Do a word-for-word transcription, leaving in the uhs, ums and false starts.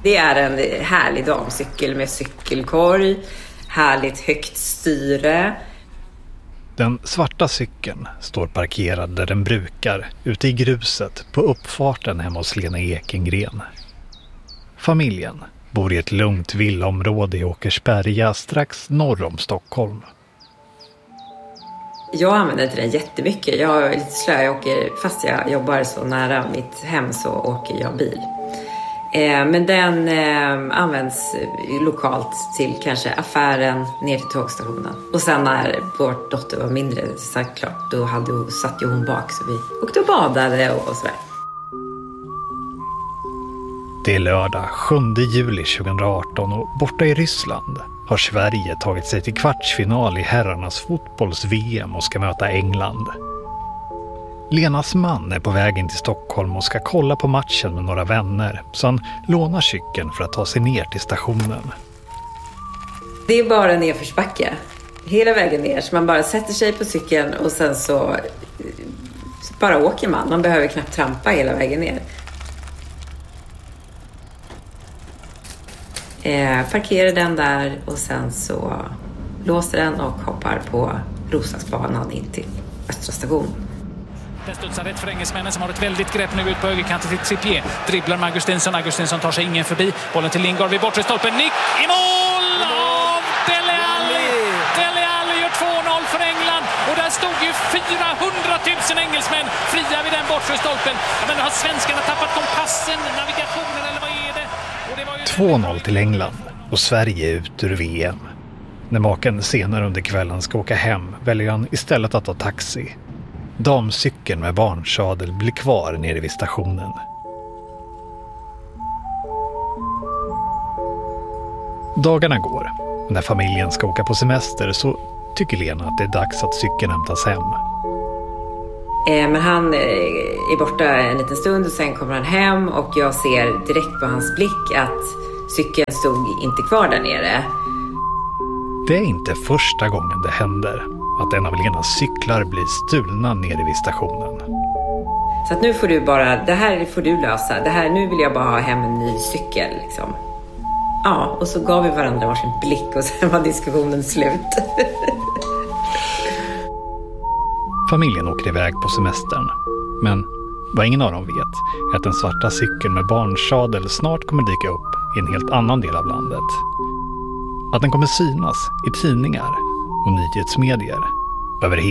Det är en härlig damcykel med cykelkorg, härligt högt styre. Den svarta cykeln står parkerad där den brukar, ute i gruset på uppfarten hemma hos Lena Ekengren. Familjen bor i ett lugnt villaområde i Åkersberga strax norr om Stockholm. Jag använder inte den jättemycket. Jag är lite slö. Jag åker, fast jag jobbar så nära mitt hem så åker jag bil. Eh, men den eh, används lokalt till kanske affären ner till tågstationen. Och sen när vår dotter var mindre, så klart, då hade, satt ju hon bak så vi åkte och badade och, och sådär. Det är lördag sjunde juli tjugoarton och borta i Ryssland har Sverige tagit sig till kvartsfinal i herrarnas fotbolls-V M och ska möta England. Lenas man är på väg in till Stockholm och ska kolla på matchen med några vänner, så han lånar cykeln för att ta sig ner till stationen. Det är bara nedförsbacke, hela vägen ner, så man bara sätter sig på cykeln och sen så bara åker man. Man behöver knappt trampa hela vägen ner. Eh, parkerar den där och sen så låser den och hoppar på Roslagsbanan in till Östra station. Den studsar rätt för engelsmännen som har ett väldigt grepp nu ut på högerkanten till Trippier. Dribblar Augustinsson, Augustinsson tar sig ingen förbi. Bollen till Lingard vid bortre stolpen. Nick i mål av Dele Alli! Dele Alli gör två noll för England. Och där stod ju fyrahundratusen engelsmän fria vid den bortre stolpen. Men har svenskarna tappat kompassen, navigationen eller vad är det? Och det var ju... två noll till England och Sverige ut ur V M. När maken senare under kvällen ska åka hem väljer han istället att ta taxi. Damcykeln med barnsadel blir kvar nere vid stationen. Dagarna går och när familjen ska åka på semester så tycker Lena att det är dags att cykeln hämtas hem. Eh, men han eh, är borta en liten stund och sen kommer han hem och jag ser direkt på hans blick att cykeln stod inte kvar där nere. Det är inte första gången det händer att en av Lenas cyklar blir stulna nere vid stationen. Så att nu får du bara, det här får du lösa. Det här, nu vill jag bara ha hem en ny cykel liksom. Ja, och så gav vi varandra varsin blick och sen var diskussionen slut. Familjen åker iväg på semestern. Men vad ingen av dem vet är att den svarta cykeln med barnsadel snart kommer dyka upp i en helt annan del av landet. Att den kommer synas i tidningar och nyhetsmedier över